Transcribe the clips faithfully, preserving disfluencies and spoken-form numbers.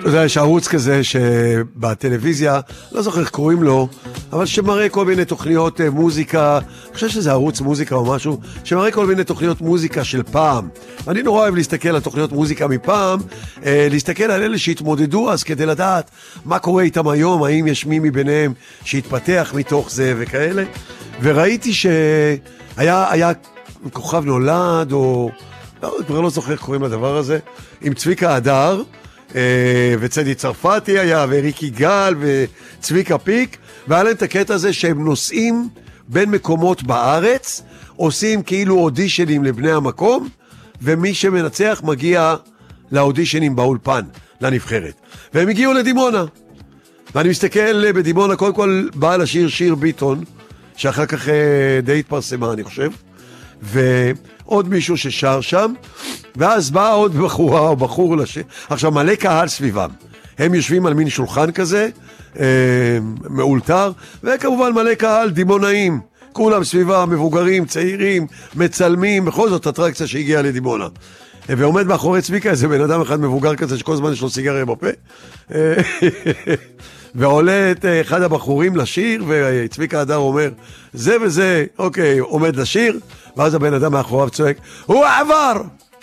יש ערוץ כזה שבטלוויזיה, לא זוכר איך קוראים לו, אבל שמראה כל מיני תוכניות מוזיקה, אני חושב שזה ערוץ מוזיקה או משהו, שמראה כל מיני תוכניות מוזיקה של פעם. אני נורא אוהב להסתכל על תוכניות מוזיקה מפעם, להסתכל על אלה שהתמודדו אז כדי לדעת מה קורה איתם היום, האם יש מי מביניהם שהתפתח מתוך זה וכאלה. וראיתי שהיה היה כוכב נולד, או לא, כבר לא זוכר איך קוראים לדבר הזה, עם צביקה הדר, וצדי צרפתי היה, וריקי גל, וצביקה פיק, והיה להם את הקטע הזה שהם נוסעים בין מקומות בארץ, עושים כאילו אודישנים לבני המקום, ומי שמנצח מגיע לאודישנים באולפן, לנבחרת. והם הגיעו לדימונה. ואני מסתכל בדימונה, קודם כל בא לשיר שיר ביטון, שאחר כך די התפרסמה, אני חושב, ועוד מישהו ששר שם, ואז בא עוד בחורה או בחור לשיר. עכשיו, מלא קהל סביבם. הם יושבים על מין שולחן כזה, אה, מאולתר, וכמובן מלא קהל דימונאים. כולם סביבם, מבוגרים, צעירים, מצלמים, בכל זאת אטרקציה שהגיעה לדימונה. ועומד מאחורי צביקה איזה בן אדם אחד מבוגר כזה, שכל זמן יש לו סיגריה בפה. ועולה את אחד הבחורים לשיר, וצביקה הדר אומר, זה וזה, אוקיי, עומד לשיר, ואז הבן אדם מאחוריו צועק, הוא עבר!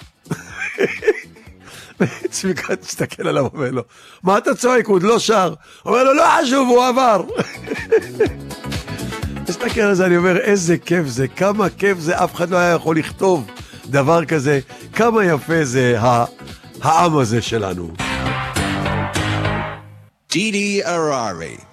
צביקה תסתכל עליו, אומר לו, מה אתה צועק? הוא עוד לא שר. אומר לו, לא חשוב, הוא עבר. תסתכל על זה, אני אומר, איזה כיף זה, כמה כיף זה, אף אחד לא היה יכול לכתוב דבר כזה, כמה יפה זה העם הזה שלנו. דידי הררי